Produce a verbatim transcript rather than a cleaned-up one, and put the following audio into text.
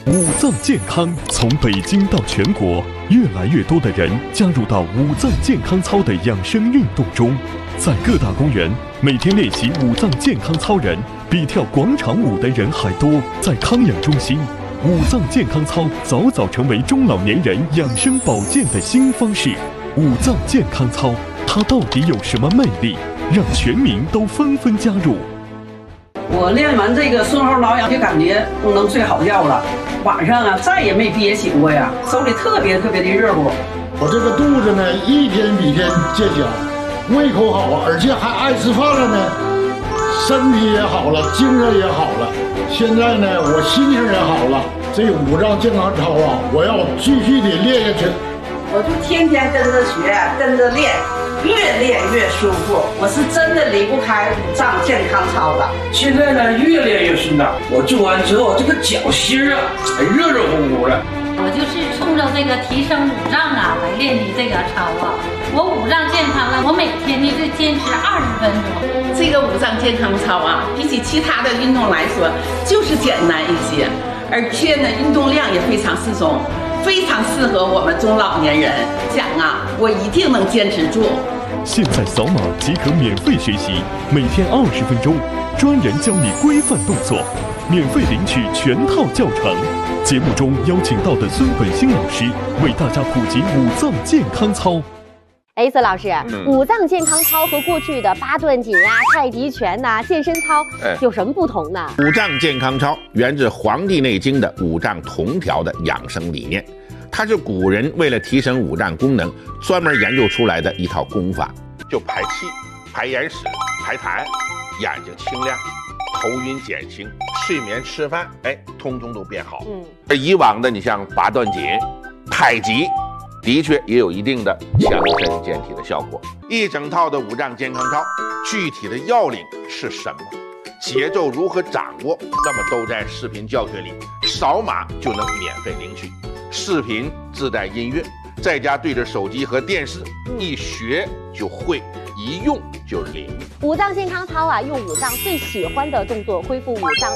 五脏健康从北京到全国，越来越多的人加入到五脏健康操的养生运动中。在各大公园，每天练习五脏健康操人比跳广场舞的人还多。在康养中心，五脏健康操早早成为中老年人养生保健的新方式。五脏健康操，它到底有什么魅力，让全民都纷纷加入？ 我练完这个顺后挠痒，就感觉都能睡好觉了。晚上啊，再也没憋醒过呀，手里特别特别的热乎。 我这个肚子呢，一天比一天见小，胃口好啊，而且还爱吃饭了呢，身体也好了，精神也好了。现在呢，我心情也好了。这五脏健康操啊，我要继续的练下去。 我就天天跟着学，跟着练。越练越舒服，我是真的离不开五脏健康操的。 现在呢，越练越顺当。我做完之后，这个脚心啊，还热热乎乎的。 我就是冲着这个提升五脏啊来练的这个操啊。我五脏健康了，我每天呢就坚持二十分钟。 这个五脏健康操啊，比起其他的运动来说，就是简单一些，而且呢，运动量也非常适中。非常适合我们中老年人，讲啊，我一定能坚持住。 现在扫码即可免费学习，每天二十分钟，专人教你规范动作，免费领取全套教程。节目中邀请到的孙本兴老师为大家普及五脏健康操。 哎，孙老师，嗯、五脏健康操和过去的八段锦啊、太极拳呐、啊、健身操、哎、有什么不同呢？ 五脏健康操源自《黄帝内经》的五脏同调的养生理念，它是古人为了提升五脏功能专门研究出来的一套功法，就排气、排眼屎、排痰，眼睛清亮，头晕减轻，睡眠吃饭，哎，通通都变好。嗯，而以往的你像八段锦、太极。的确也有一定的强身健体的效果。一整套的五脏健康操，具体的要领是什么？节奏如何掌握？那么都在视频教学里，扫码就能免费领取。视频自带音乐，在家对着手机和电视，一学就会，一用就灵。 五脏健康操啊，用五脏最喜欢的动作恢复五脏。